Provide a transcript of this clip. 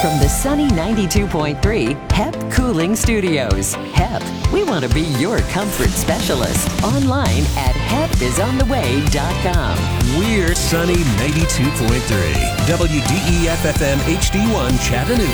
From the sunny 92.3 HEP Cooling Studios. HEP, we want to be your comfort specialist. Online at hepisontheway.com. We're sunny 92.3 WDEF FM HD1 Chattanooga.